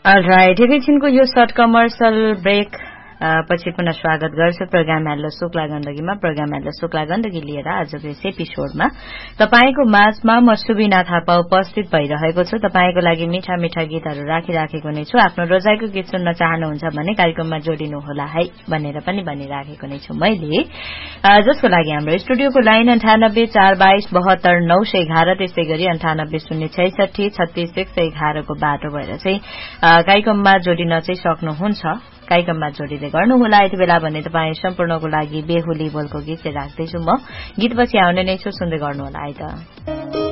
All right, एकैछिनको यो short commercial brake पछि पुनः स्वागत गर्छु programme hello Shukla गण्डकीमा। Programme hello Shukla Gandaki लिएर आजको यस एपिसोडमा तपाईको माझमा म सुबिना थापा उपस्थित भइरहेको छु। तपाईको लागि मिठा मिठा गीतहरू राखिराखेको नै छु। आफ्नो रोजाइको गीत सुन्न चाहनुहुन्छ भने कार्यक्रममा जोडिनु होला है भनेर पनि भनिराखेको नै छु मैले, जसको लागि हाम्रो स्टुडियोको लाइन 9842272911 त्यसै गरी 9806633611 को बाटो भएर चाहिँ कार्यक्रममा जोडिन चाहिँ सक्नुहुन्छ। कार्यक्रममा जोडिँदै गर्नुहोला यति बेला भने तपाईँ सम्पूर्णको लागि बेहुली बोलको गीत चाहिँ राख्दैछु म। गीतपछि आउने नै छु, सुन्दै गर्नुहोला है त।